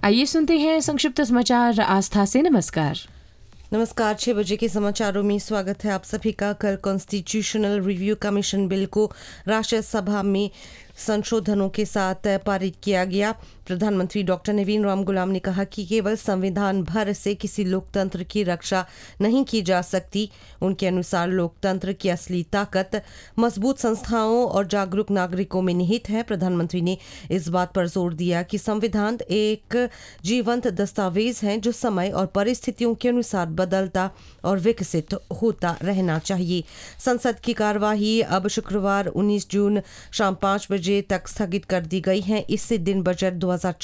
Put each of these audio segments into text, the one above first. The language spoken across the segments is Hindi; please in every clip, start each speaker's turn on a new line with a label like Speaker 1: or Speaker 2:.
Speaker 1: आइए सुनते हैं संक्षिप्त समाचार आस्था से। नमस्कार।
Speaker 2: 6 बजे के समाचारों में स्वागत है आप सभी का। कल कॉन्स्टिट्यूशनल रिव्यू कमीशन बिल को राष्ट्रीय सभा में संशोधनों के साथ पारित किया गया। प्रधानमंत्री डॉक्टर नवीन राम गुलाम ने कहा कि केवल संविधान भर से किसी लोकतंत्र की रक्षा नहीं की जा सकती। उनके अनुसार लोकतंत्र की असली ताकत मजबूत संस्थाओं और जागरूक नागरिकों में निहित है। प्रधानमंत्री ने इस बात पर जोर दिया कि संविधान एक जीवंत दस्तावेज है जो समय और परिस्थितियों के अनुसार बदलता और विकसित होता रहना चाहिए। संसद की कार्यवाही अब शुक्रवार 19 जून शाम 5 बजे तक स्थगित कर दी गई है। इससे दिन बजट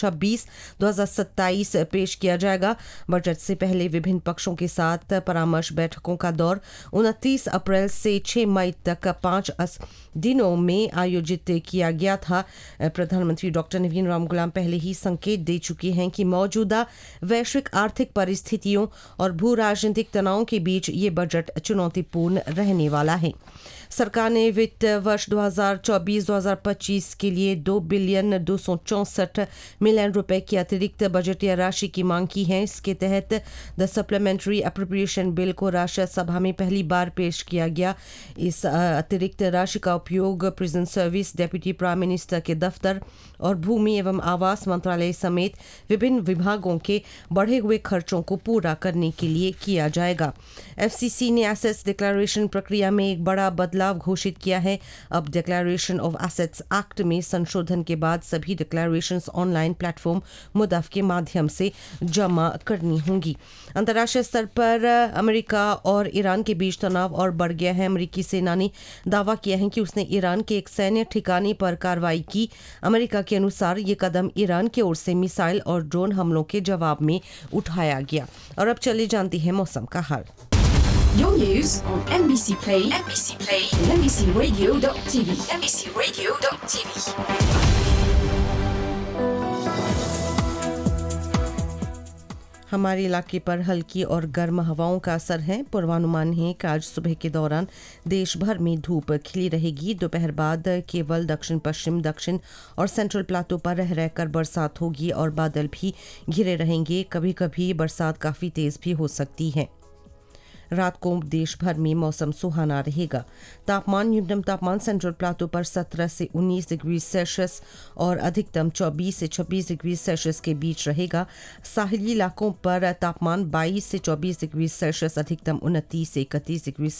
Speaker 2: 2026-2027 पेश किया जाएगा। बजट से पहले विभिन्न पक्षों के साथ परामर्श बैठकों का दौर 29 अप्रैल से 6 मई तक 5 दिनों में आयोजित किया गया था। प्रधानमंत्री डॉक्टर नवीन राम गुलाम पहले ही संकेत दे चुके हैं कि मौजूदा वैश्विक आर्थिक परिस्थितियों और भू राजनीतिक तनाव के बीच ये बजट चुनौतीपूर्ण रहने वाला है। सरकार ने वित्त वर्ष 2024-2025 के लिए 2,264 मिलियन रुपए की अतिरिक्त बजटीय राशि की मांग की है। इसके तहत द सप्लीमेंट्री अप्रोप्रिएशन बिल को राष्ट्रीय सभा में पहली बार पेश किया गया। इस अतिरिक्त राशि का उपयोग prison service, deputy prime minister के दफ्तर और भूमि एवं आवास मंत्रालय समेत विभिन्न विभागों के बढ़े हुए खर्चों को पूरा करने के लिए किया जाएगा। एफसीसी ने एसेट्स डिक्लेरेशन प्रक्रिया में एक बड़ा बदलाव घोषित किया है। अब डिक्लेरेशन ऑफ एसेट्स एक्ट में संशोधन के बाद सभी डिक्लेरेशंस ऑनलाइन प्लेटफॉर्म मुदफ के माध्यम से जमा करनी होंगी। अंतर्राष्ट्रीय स्तर पर अमेरिका और ईरान के बीच तनाव और बढ़ गया है। अमेरिकी सेना ने दावा किया है कि उसने ईरान के एक सैन्य ठिकाने पर कार्रवाई की। अमेरिका के अनुसार ये कदम ईरान की ओर से मिसाइल और ड्रोन हमलों के जवाब में उठाया गया। और अब चले जानते हैं मौसम का हाल।
Speaker 3: Your news on NBC Play, NBC Play, and NBCRadio.tv, NBCRadio.tv.
Speaker 2: हमारे इलाके पर हल्की और गर्म हवाओं का असर है। पूर्वानुमान है कि आज सुबह के दौरान देश भर में धूप खिली रहेगी। दोपहर बाद केवल दक्षिण पश्चिम, दक्षिण और सेंट्रल प्लाटो पर रह रहकर बरसात होगी और बादल भी घिरे रहेंगे। कभी कभी बरसात काफ़ी तेज़ भी हो सकती है। रात को देश भर में मौसम सुहाना रहेगा। न्यूनतम तापमान सेंट्रल प्लाटो पर 17 से 19 डिग्री सेल्सियस और अधिकतम 24 से 26 डिग्री सेल्सियस के बीच रहेगा। साहिली इलाकों पर तापमान 22 से 24 डिग्री सेल्सियस, अधिकतम 29 से 31 डिग्री